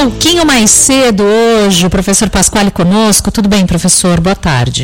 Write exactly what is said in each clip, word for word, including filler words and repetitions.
pouquinho mais cedo hoje, o professor Pasquale conosco. Tudo bem, professor? Boa tarde.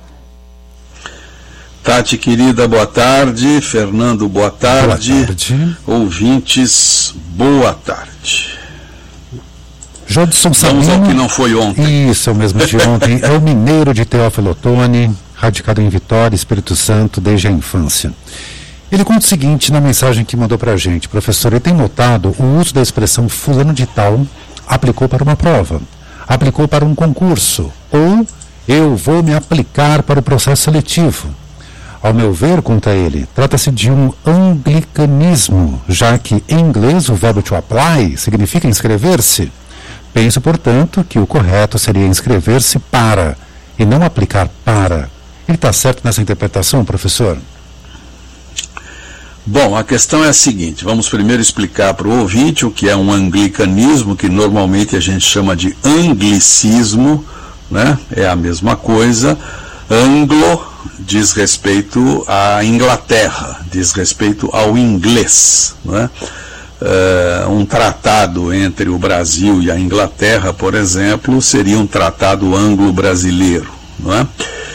Tati, querida, boa tarde. Fernando, boa tarde. Boa tarde. Ouvintes, boa tarde. Jodson Sabino. Vamos ao que não foi ontem. Isso, é o mesmo de ontem. É o mineiro de Teófilo Otoni, radicado em Vitória, Espírito Santo, desde a infância. Ele conta o seguinte na mensagem que mandou pra gente: professor, ele tem notado o uso da expressão fulano de tal, aplicou para uma prova, aplicou para um concurso, ou eu vou me aplicar para o processo seletivo. Ao meu ver, conta ele, trata-se de um anglicanismo, já que em inglês o verbo to apply significa inscrever-se. Penso, portanto, que o correto seria inscrever-se para, e não aplicar para. Ele está certo nessa interpretação, professor? Bom, a questão é a seguinte: vamos primeiro explicar para o ouvinte o que é um anglicanismo, que normalmente a gente chama de anglicismo, né? É a mesma coisa. Anglo diz respeito à Inglaterra, diz respeito ao inglês, né? Uh, um tratado entre o Brasil e a Inglaterra, por exemplo, seria um tratado anglo-brasileiro, não é?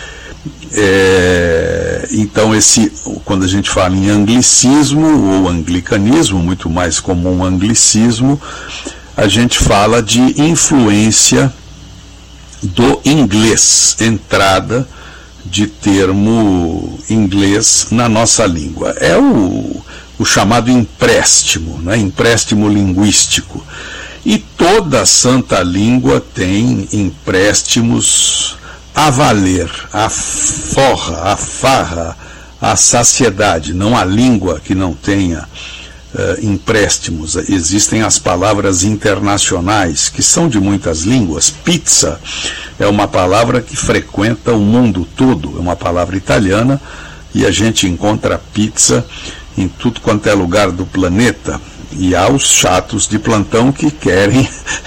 É, então, esse, quando a gente fala em anglicismo ou anglicanismo, muito mais comum anglicismo, a gente fala de influência do inglês, entrada de termo inglês na nossa língua. É o, o chamado empréstimo, né? Empréstimo linguístico. E toda santa língua tem empréstimos a valer, a forra, a farra, a saciedade. Não há língua que não tenha uh, empréstimos. Existem as palavras internacionais, que são de muitas línguas. Pizza é uma palavra que frequenta o mundo todo, é uma palavra italiana, e a gente encontra pizza em tudo quanto é lugar do planeta. E há os chatos de plantão que querem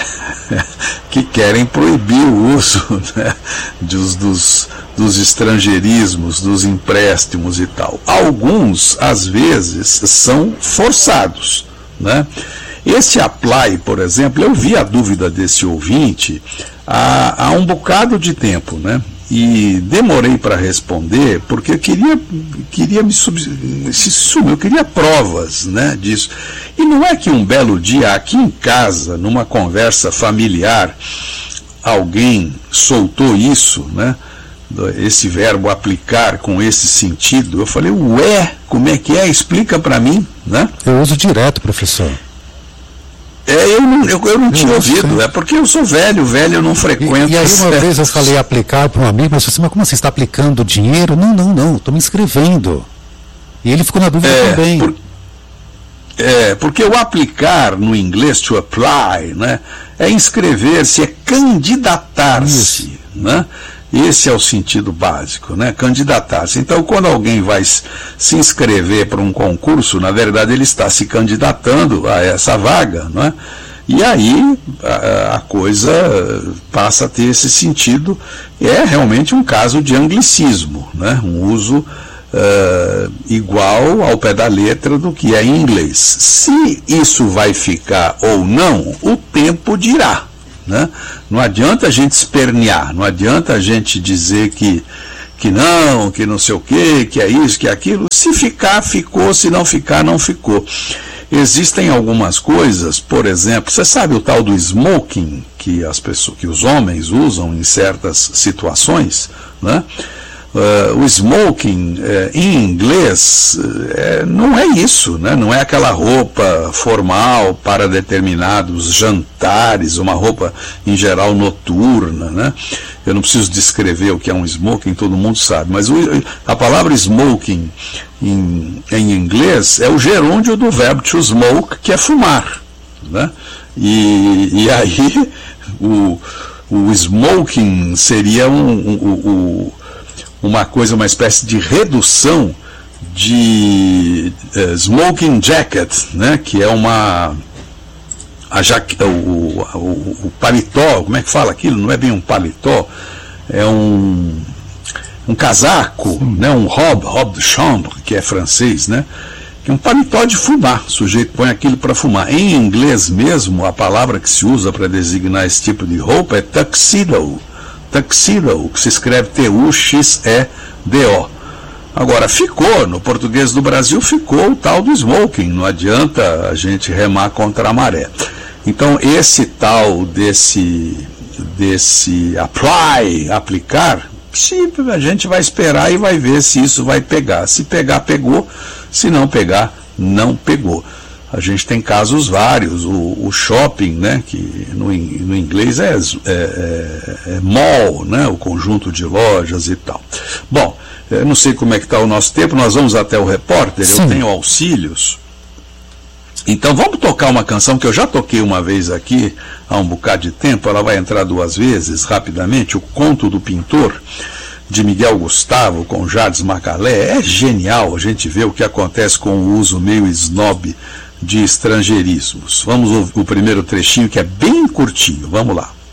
que querem proibir o uso, né, dos, dos, dos estrangeirismos, dos empréstimos e tal. Alguns, às vezes, são forçados, né? Esse apply, por exemplo, eu vi a dúvida desse ouvinte há, há um bocado de tempo, né? E demorei para responder porque eu queria, queria me sub, se sub, eu queria provas, né, disso. E não é que um belo dia aqui em casa, numa conversa familiar, alguém soltou isso, né, esse verbo aplicar com esse sentido. Eu falei, ué, como é que é? Explica para mim, né? Eu uso direto, professor. É, eu não, eu, eu não eu tinha ouvido, é porque eu sou velho, velho eu não frequento. E, e aí uma vez eu falei aplicar para um amigo, mas eu disse, mas como você está aplicando dinheiro? Não, não, não, estou me inscrevendo. E ele ficou na dúvida é, também. Por, é, porque o aplicar no inglês, to apply, né, é inscrever-se, é candidatar-se, né? Esse é o sentido básico, né? Candidatar-se. Então, quando alguém vai se inscrever para um concurso, na verdade ele está se candidatando a essa vaga, né? E aí a, a coisa passa a ter esse sentido. É realmente um caso de anglicismo, né? Um uso uh, igual ao pé da letra do que é em inglês. Se isso vai ficar ou não, o tempo dirá. Né? Não adianta a gente espernear, não adianta a gente dizer que, que não, que não sei o que, que é isso, que é aquilo. Se ficar, ficou, se não ficar, não ficou. Existem algumas coisas, por exemplo, você sabe o tal do smoking que, as pessoas, que os homens usam em certas situações, né? Uh, o smoking uh, em inglês uh, não é isso, né? Não é aquela roupa formal para determinados jantares, uma roupa em geral noturna, né? Eu não preciso descrever o que é um smoking, todo mundo sabe, mas o, a palavra smoking em, em inglês é o gerúndio do verbo to smoke, que é fumar, né? E, e aí o, o smoking seria um, um, um uma coisa, uma espécie de redução de uh, smoking jacket, né, que é uma a jaque, o, o, o paletó, como é que fala aquilo? Não é bem um paletó, é um um casaco, né, um robe, robe de chambre, que é francês, né? que é um paletó de fumar, o sujeito põe aquilo para fumar. Em inglês mesmo, a palavra que se usa para designar esse tipo de roupa é tuxedo, tuxedo, que se escreve T U X E D O. Agora, ficou, no português do Brasil, ficou o tal do smoking, não adianta a gente remar contra a maré. Então, esse tal desse, desse apply, aplicar, se a gente vai esperar e vai ver se isso vai pegar. Se pegar, pegou, se não pegar, não pegou. A gente tem casos vários, o, o shopping, né, que no, no inglês é, é, é, é mall, né, o conjunto de lojas e tal. Bom, eu não sei como é que está o nosso tempo, nós vamos até o repórter, Sim. Eu tenho auxílios. Então vamos tocar uma canção que eu já toquei uma vez aqui, há um bocado de tempo, ela vai entrar duas vezes, rapidamente, O Conto do Pintor, de Miguel Gustavo, com Jardes Macalé. É genial a gente ver o que acontece com o uso meio snob de estrangeirismos. Vamos ouvir o primeiro trechinho, que é bem curtinho, vamos lá.